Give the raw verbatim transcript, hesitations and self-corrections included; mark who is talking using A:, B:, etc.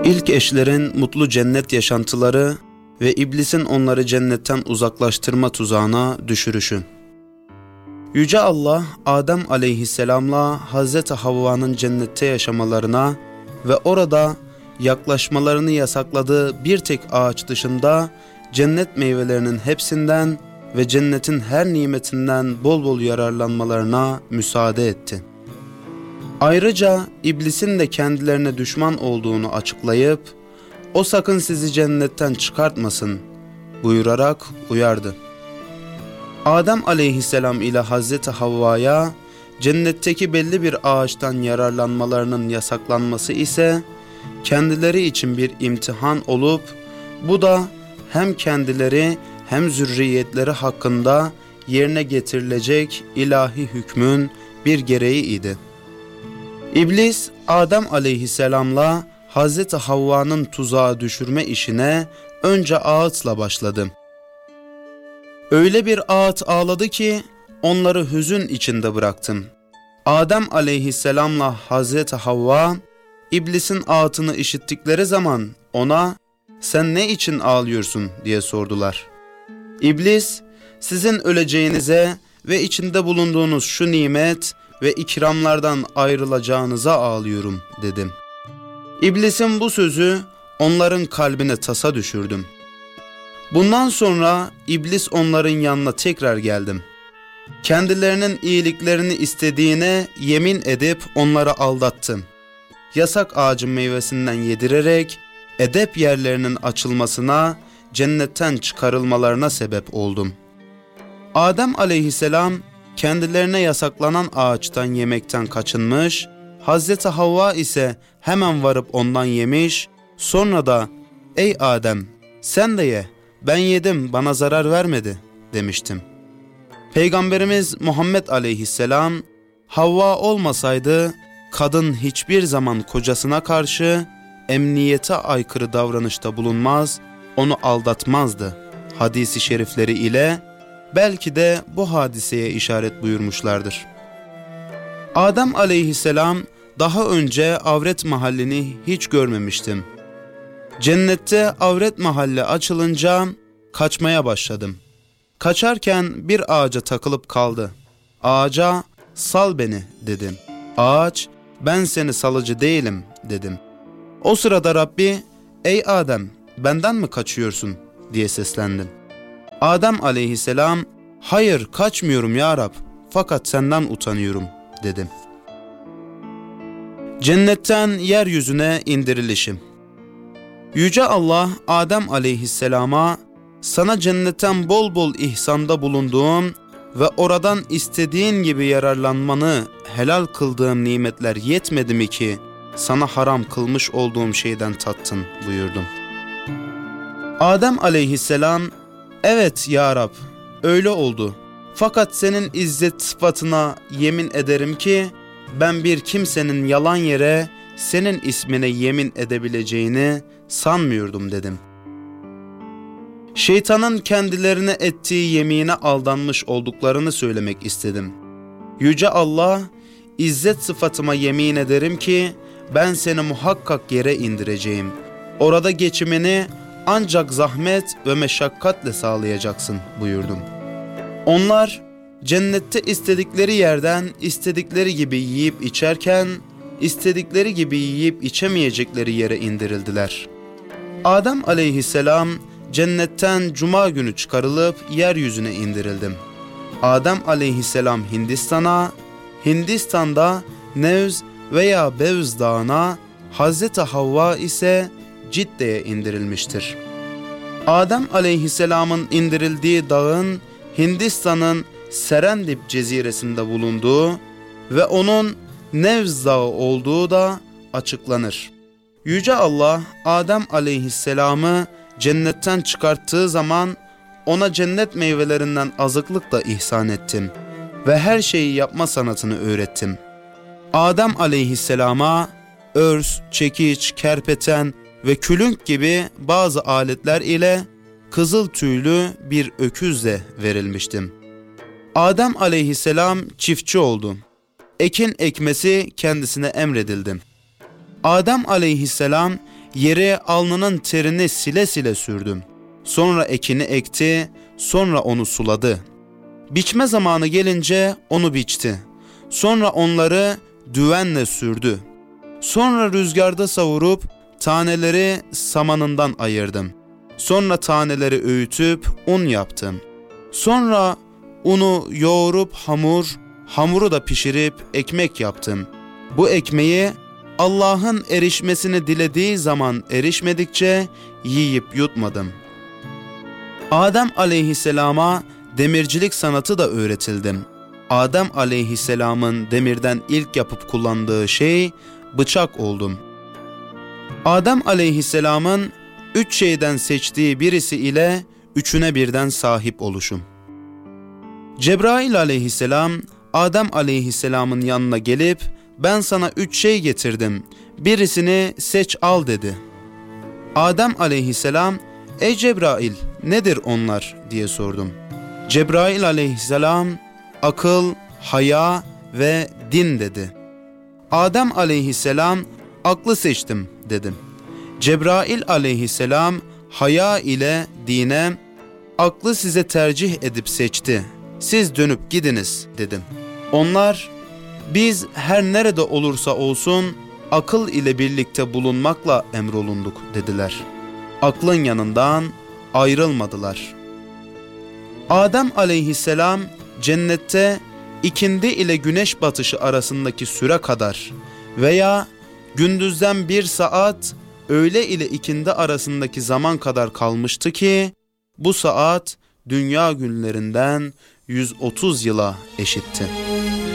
A: İlk eşlerin mutlu cennet yaşantıları ve iblisin onları cennetten uzaklaştırma tuzağına düşürüşü. Yüce Allah, Adem aleyhisselamla Hazreti Havva'nın cennette yaşamalarına ve orada yaklaşmalarını yasakladığı bir tek ağaç dışında cennet meyvelerinin hepsinden ve cennetin her nimetinden bol bol yararlanmalarına müsaade etti. Ayrıca iblisin de kendilerine düşman olduğunu açıklayıp, "O sakın sizi cennetten çıkartmasın" buyurarak uyardı. Adem aleyhisselam ile Hazreti Havva'ya cennetteki belli bir ağaçtan yararlanmalarının yasaklanması ise kendileri için bir imtihan olup, bu da hem kendileri hem zürriyetleri hakkında yerine getirilecek ilahi hükmün bir gereğiydi. İblis, Adem aleyhisselamla Hazreti Havva'nın tuzağa düşürme işine önce ağıtla başladı. Öyle bir ağıt ağladı ki onları hüzün içinde bıraktım. Adem aleyhisselamla Hazreti Havva, İblisin ağıtını işittikleri zaman ona, "Sen ne için ağlıyorsun?" diye sordular. İblis, "Sizin öleceğinize ve içinde bulunduğunuz şu nimet ve ikramlardan ayrılacağınıza ağlıyorum" dedim. İblisin bu sözü onların kalbine tasa düşürdüm. Bundan sonra iblis onların yanına tekrar geldim. Kendilerinin iyiliklerini istediğine yemin edip onları aldattım. Yasak ağacın meyvesinden yedirerek edep yerlerinin açılmasına, cennetten çıkarılmalarına sebep oldum. Adem aleyhisselam kendilerine yasaklanan ağaçtan yemekten kaçınmış, Hazreti Havva ise hemen varıp ondan yemiş, sonra da "Ey Adem, sen de ye, ben yedim, bana zarar vermedi" demiştim. Peygamberimiz Muhammed aleyhisselam, "Havva olmasaydı kadın hiçbir zaman kocasına karşı emniyete aykırı davranışta bulunmaz, onu aldatmazdı" hadisi şerifleri ile belki de bu hadiseye işaret buyurmuşlardır. Adem aleyhisselam daha önce avret mahallini hiç görmemiştim. Cennette avret mahalli açılınca kaçmaya başladım. Kaçarken bir ağaca takılıp kaldı. Ağaca "Sal beni" dedim. Ağaç, "Ben seni salıcı değilim" dedim. O sırada Rabbi, "Ey Adem, benden mi kaçıyorsun?" diye seslendim. Adem aleyhisselam, "Hayır, kaçmıyorum ya Rab, fakat senden utanıyorum" dedim. Cennetten yeryüzüne indirilişim. Yüce Allah Adem aleyhisselama, "Sana cennetten bol bol ihsanda bulunduğum ve oradan istediğin gibi yararlanmanı helal kıldığım nimetler yetmedi mi ki sana haram kılmış olduğum şeyden tattın" buyurdum. Adem aleyhisselam, "Evet ya Rab, öyle oldu. Fakat senin izzet sıfatına yemin ederim ki ben bir kimsenin yalan yere senin ismine yemin edebileceğini sanmıyordum" dedim. Şeytanın kendilerine ettiği yemine aldanmış olduklarını söylemek istedim. Yüce Allah, "İzzet sıfatıma yemin ederim ki ben seni muhakkak yere indireceğim. Orada geçimini ancak zahmet ve meşakkatle sağlayacaksın" buyurdum. Onlar cennette istedikleri yerden istedikleri gibi yiyip içerken istedikleri gibi yiyip içemeyecekleri yere indirildiler. Adem aleyhisselam cennetten cuma günü çıkarılıp yeryüzüne indirildim. Adem aleyhisselam Hindistan'a, Hindistan'da Nevz veya Bevz dağına, Hazreti Havva ise Cidde'ye indirilmiştir. Adem aleyhisselamın indirildiği dağın Hindistan'ın Serendip ceziresinde bulunduğu ve onun Nevz dağı olduğu da açıklanır. Yüce Allah Adem aleyhisselamı cennetten çıkarttığı zaman ona cennet meyvelerinden azıklık da ihsan ettim ve her şeyi yapma sanatını öğrettim. Adem aleyhisselama örs, çekiç, kerpeten ve külünk gibi bazı aletler ile kızıl tüylü bir öküzle verilmiştim. Adem aleyhisselam çiftçi oldu. Ekin ekmesi kendisine emredildi. Adem aleyhisselam yeri alnının terini sile sile sürdüm. Sonra ekini ekti, sonra onu suladı. Biçme zamanı gelince onu biçti. Sonra onları düvenle sürdü. Sonra rüzgarda savurup taneleri samanından ayırdım. Sonra taneleri öğütüp un yaptım. Sonra unu yoğurup hamur, hamuru da pişirip ekmek yaptım. Bu ekmeği Allah'ın erişmesini dilediği zaman erişmedikçe yiyip yutmadım. Adem aleyhisselama demircilik sanatı da öğretildim. Adem aleyhisselamın demirden ilk yapıp kullandığı şey bıçak oldum. Adem aleyhisselamın üç şeyden seçtiği birisi ile üçüne birden sahip oluşum. Cebrail aleyhisselam Adem aleyhisselamın yanına gelip ben sana üç şey getirdim, birisini seç al dedi. Adem aleyhisselam ey Cebrail nedir onlar diye sordum. Cebrail aleyhisselam akıl, haya ve din dedi. Adem aleyhisselam aklı seçtim dedim. Cebrail aleyhisselam haya ile dine, aklı size tercih edip seçti. Siz dönüp gidiniz dedim. Onlar biz her nerede olursa olsun akıl ile birlikte bulunmakla emrolunduk dediler. Aklın yanından ayrılmadılar. Adem aleyhisselam cennette ikindi ile güneş batışı arasındaki süre kadar veya gündüzden bir saat öğle ile ikindi arasındaki zaman kadar kalmıştı ki bu saat dünya günlerinden yüz otuz yıla eşitti.